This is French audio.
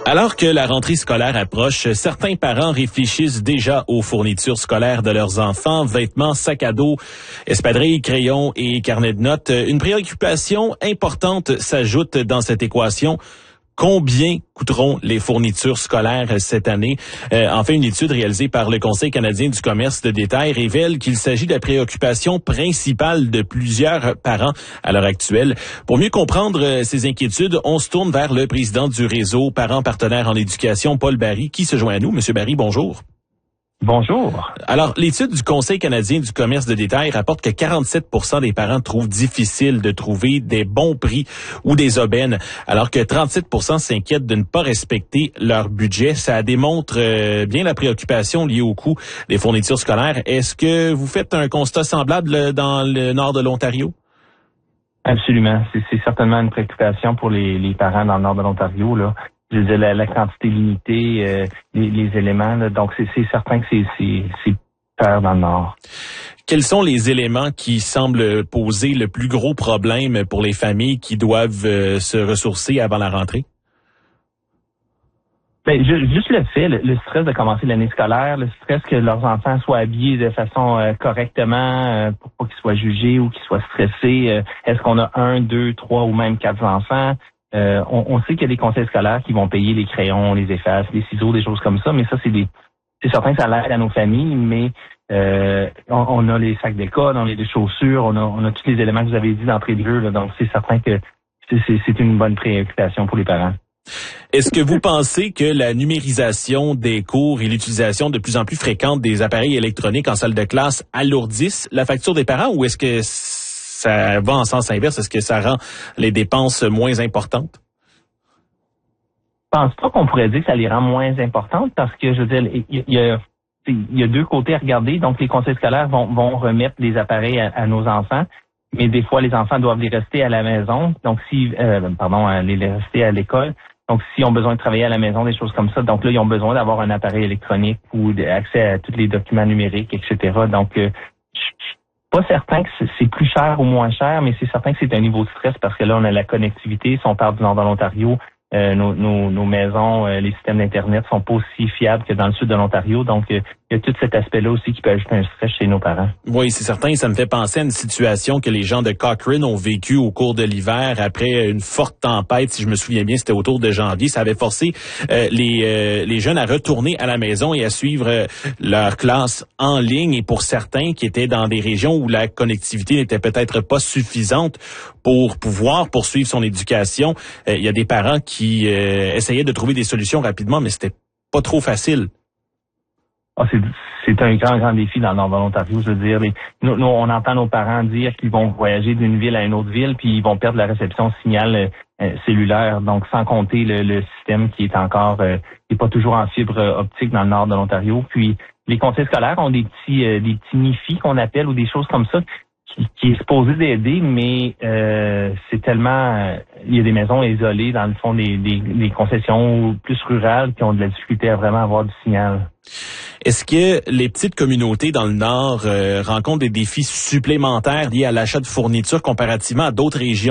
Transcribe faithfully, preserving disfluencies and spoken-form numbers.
Alors que la rentrée scolaire approche, certains parents réfléchissent déjà aux fournitures scolaires de leurs enfants, vêtements, sacs à dos, espadrilles, crayons et carnets de notes. Une préoccupation importante s'ajoute dans cette équation. Combien coûteront les fournitures scolaires cette année? Euh, en fait, une étude réalisée par le Conseil canadien du commerce de détail révèle qu'il s'agit de la préoccupation principale de plusieurs parents à l'heure actuelle. Pour mieux comprendre euh, ces inquiétudes, on se tourne vers le président du réseau Parents partenaires en éducation, Paul Barry, qui se joint à nous. Monsieur Barry, bonjour. Bonjour. Alors, l'étude du Conseil canadien du commerce de détail rapporte que quarante-sept pour cent des parents trouvent difficile de trouver des bons prix ou des aubaines, alors que trente-sept pour cent s'inquiètent de ne pas respecter leur budget. Ça démontre euh, bien la préoccupation liée au coût des fournitures scolaires. Est-ce que vous faites un constat semblable dans le nord de l'Ontario? Absolument. C'est, c'est certainement une préoccupation pour les, les parents dans le nord de l'Ontario, là. Je veux dire, la, la quantité limitée, euh, les, les éléments, là, donc c'est, c'est certain que c'est, c'est, c'est peur dans le Nord. Quels sont les éléments qui semblent poser le plus gros problème pour les familles qui doivent euh, se ressourcer avant la rentrée? Ben, juste le fait, le, le stress de commencer l'année scolaire, le stress que leurs enfants soient habillés de façon euh, correctement euh, pour pas qu'ils soient jugés ou qu'ils soient stressés. Euh, est-ce qu'on a un, deux, trois ou même quatre enfants? Euh, on, on sait qu'il y a des conseils scolaires qui vont payer les crayons, les effaces, les ciseaux, des choses comme ça, mais ça, c'est des c'est certain que ça l'aide à nos familles, mais euh, on, on a les sacs d'école, on a les chaussures, on a, on a tous les éléments que vous avez dit d'entrée de jeu, là, donc c'est certain que c'est, c'est, c'est une bonne préoccupation pour les parents. Est-ce que vous pensez que la numérisation des cours et l'utilisation de plus en plus fréquente des appareils électroniques en salle de classe alourdissent la facture des parents, ou est-ce que ça va en sens inverse? Est-ce que ça rend les dépenses moins importantes? Je pense pas qu'on pourrait dire que ça les rend moins importantes parce que, je veux dire, il y a, il y a deux côtés à regarder. Donc, les conseils scolaires vont, vont remettre les appareils à, à nos enfants, mais des fois, les enfants doivent les rester à la maison. Donc, si, euh, pardon, les, les rester à l'école. Donc, s'ils ont besoin de travailler à la maison, des choses comme ça. Donc là, ils ont besoin d'avoir un appareil électronique ou accès à tous les documents numériques, et cetera. Donc, euh, pas certain que c'est plus cher ou moins cher, mais c'est certain que c'est un niveau de stress parce que là, on a la connectivité. Si on parle du nord de l'Ontario, euh, nos, nos, nos maisons, euh, les systèmes d'Internet sont pas aussi fiables que dans le sud de l'Ontario. Donc, euh, il y a tout cet aspect-là aussi qui peut ajouter un stress chez nos parents. Oui, c'est certain. Ça me fait penser à une situation que les gens de Cochrane ont vécue au cours de l'hiver après une forte tempête. Si je me souviens bien, c'était autour de janvier. Ça avait forcé euh, les, euh, les jeunes à retourner à la maison et à suivre euh, leur classe en ligne. Et pour certains qui étaient dans des régions où la connectivité n'était peut-être pas suffisante pour pouvoir poursuivre son éducation, euh, il y a des parents qui euh, essayaient de trouver des solutions rapidement, mais c'était pas trop facile. Ah, c'est, c'est un grand, grand défi dans le nord de l'Ontario, je veux dire. Les, nous, nous, on entend nos parents dire qu'ils vont voyager d'une ville à une autre ville, puis ils vont perdre la réception signal euh, cellulaire. Donc, sans compter le, le système qui est encore, euh, qui est pas toujours en fibre optique dans le nord de l'Ontario. Puis, les conseils scolaires ont des petits, euh, des petits N I F I qu'on appelle ou des choses comme ça qui, qui est supposé d'aider, mais euh, c'est tellement, euh, il y a des maisons isolées dans le fond des, des, des concessions plus rurales qui ont de la difficulté à vraiment avoir du signal. Est-ce que les petites communautés dans le Nord euh, rencontrent des défis supplémentaires liés à l'achat de fournitures comparativement à d'autres régions?